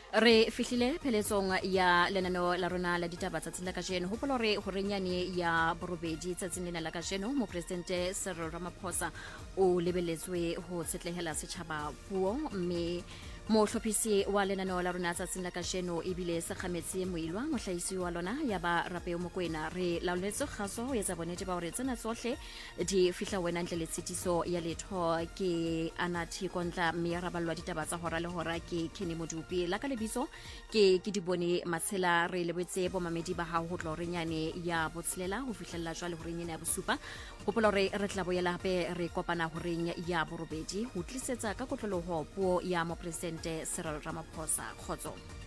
Re fihlile pheletsong ya lenaneo la rona la ditaba tsatsing la kajeno. Hopolo re ho renyane ya borobedi tsatsing lena la kajeno mopresidente Cyril Ramaphosa o lebeletswe ho tshetlehela setjhaba puo, mme mohlophisi wa lenaneo la rona tsatsing la kajeno ebile sekgametse moilwa mohlahisi wa lona ya ba Rapeo Mokoena. Re laoletse kgaso ho etsa bonnete ba hore tsena tsohle di fihla wena ntle le tshitiso ya letho. Ke Anathi Kontla, mme ya raballwa ditaba tsa hora le hora ke Kenny Modupi. La ka lebitso ke di bone Matshela. Re lebetse bomamedi ba hao ho tlo renyane ya botshelela ho fihlella jwale ho renyane ya bosupa. Hopolo re tla boela hape re kopana ho reng ya borobedi ho tlisetsa ka kotloloho puo ya mopresidente Cyril Ramaphosa. Khotso.